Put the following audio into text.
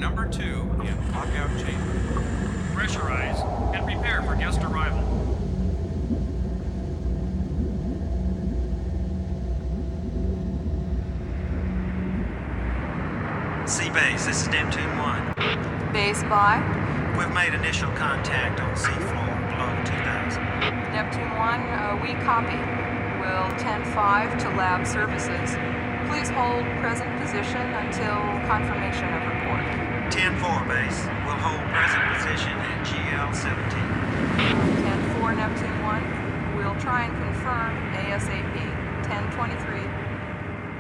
number 2 in lockout chamber. Pressurize and prepare for guest arrival. C-Base, this is Neptune 1. Base by We've made initial contact on seafloor below 2000. Neptune 1, we copy. We'll 10-5 to lab services. Please hold present position until confirmation of report. 10-4, base. We'll hold present position at GL-17. 10-4, Neptune 1. We'll try and confirm ASAP. 10-23.